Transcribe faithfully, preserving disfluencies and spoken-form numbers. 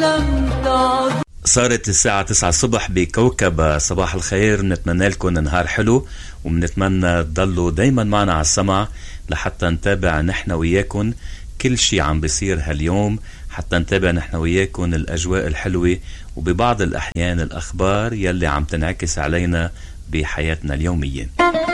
صارت الساعة تسعة الصبح بكوكب صباح الخير. بنتمنى لكم نهار حلو، وبنتمنى تضلوا دايما معنا على السمع لحتى نتابع نحن وياكم كل شي عم بيصير هاليوم، حتى نتابع نحن وياكم الأجواء الحلوة وببعض الأحيان الأخبار يلي عم تنعكس علينا بحياتنا اليومية.